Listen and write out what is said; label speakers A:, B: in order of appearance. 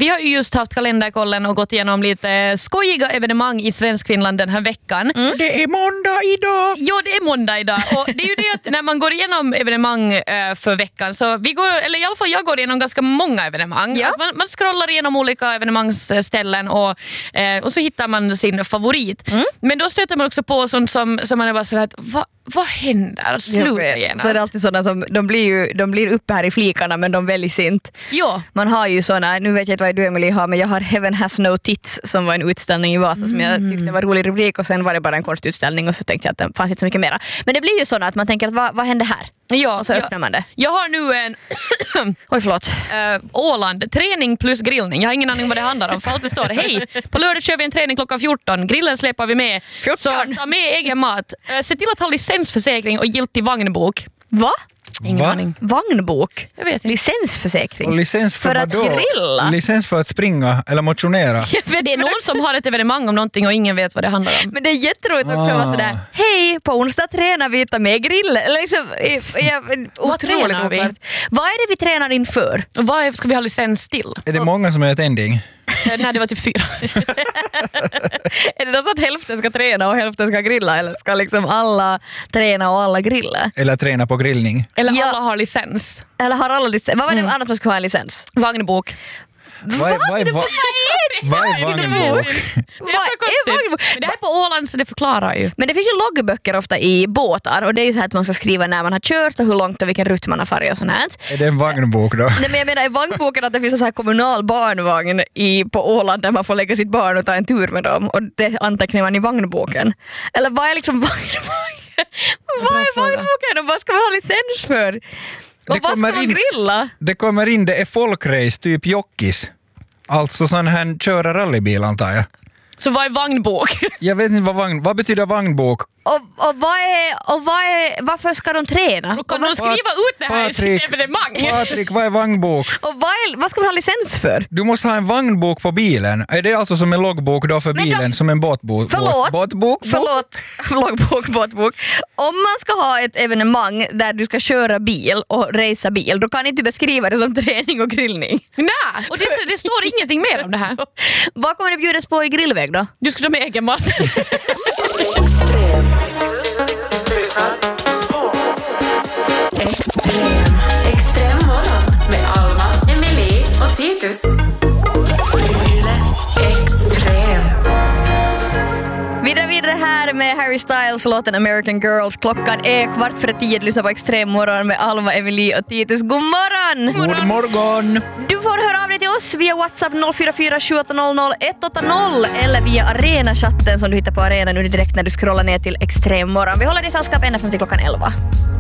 A: Vi har ju just haft kalenderkollen och gått igenom lite skojiga evenemang i Svenskfinland den här veckan.
B: Det är måndag idag!
A: Ja, det är måndag idag. Och det är ju det att när man går igenom evenemang för veckan så vi går, eller i alla fall jag går igenom ganska många evenemang.
C: Ja.
A: Man scrollar igenom olika evenemangsställen och så hittar man sin favorit. Men då stöter man också på sånt som man är bara sådär att vad händer? Sluta genast.
C: Så är det alltid sådana som de blir uppe här i flikarna men de väljs inte.
A: Ja.
C: Man har ju såna, nu vet jag inte vad du Emily har, men jag har Heaven Has No Tits som var en utställning i Vasa som jag tyckte var rolig rubrik och sen var det bara en konstutställning och så tänkte jag att det fanns inte så mycket mera. Men det blir ju såna att man tänker att vad händer här?
A: Ja,
C: och så öppnar man det.
A: Jag har nu en
C: Oj, förlåt.
A: Åland, träning plus grillning. Jag har ingen aning vad det handlar om. För allt det står, hej, på lördag kör vi en träning klockan 14. Grillen släpper vi med.
C: 14.
A: Så ta med egen mat. Se till att ha licensförsäkring och giltig vagnbok.
C: Va?
A: Ingen aning.
C: Vagnbok?
A: Jag vet inte.
C: Licensförsäkring?
B: Och licens för
C: att
B: vadå?
C: grilla?
B: Licens för att springa eller motionera.
A: Det är någon som har ett evenemang om någonting och ingen vet vad det handlar om.
C: Men det är jätteroligt också att vara sådär, hej, på onsdag tränar vi, ta med grill. Eller liksom,
A: Vad tränar vi?
C: Vad är det vi tränar inför?
A: Och vad ska vi ha licens till?
B: Är det många som är ett ending?
A: Nej, det var typ 4.
C: Är det så att hälften ska träna och hälften ska grilla? Eller ska liksom alla träna och alla grilla?
B: Eller träna på grillning?
A: Eller
C: Ja.
A: alla har licens.
C: Eller har alla licens? Vad var det annat man ska ha en licens?
A: Vagnbok.
B: Vad är vagnbok?
C: Vad är vagnbok?
A: Men det här är på Åland så det förklarar ju.
C: Men det finns ju loggböcker ofta i båtar och det är ju så här att man ska skriva när man har kört och hur långt och vilken rutt man har farit och sånt här.
B: Är det en vagnbok då?
C: Nej, men jag menar i vagnboken att det finns en så här kommunal barnvagn på Åland där man får lägga sitt barn och ta en tur med dem och det antecknar man i vagnboken. Eller vad är liksom vagnboken? Vad är vagnboken och vad ska man ha licens för? Och vad ska man grilla?
B: Det kommer in, det är folkrace, typ jockis. Alltså sån här köra rallybil antar jag.
A: Så vad är vagnbok?
B: Jag vet inte vad betyder vagnbok?
C: Varför ska de träna?
A: Kan de skriva ut det här i sitt evenemang?
B: Patrik, vad är vagnbok?
C: Och vad ska man ha licens för?
B: Du måste ha en vagnbok på bilen. Är det alltså som en loggbok då för bilen, som en båtbok?
C: Båtbok. Om man ska ha ett evenemang där du ska köra bil och racea bil, då kan inte du beskriva det som träning och grillning.
A: Nej, och det står ingenting mer om det här.
C: Vad kommer det bjudas på i grillväg då?
A: Du ska ta med egen mat.
D: Extrem. Extrem morgon med Alma, Emily och Titus. Extrem.
C: Vidare här med Harry Styles låten American Girls. Klockan är 9:15. Du lyssnar på Extrem morgon med Alma, Emily och Titus. God morgon!
B: God morgon!
C: Du får höra av dig till oss via WhatsApp 044 780 180 eller via Arena-chatten som du hittar på Arena nu direkt när du scrollar ner till Extrem morgon. Vi håller dig sällskap ända fram till klockan 11.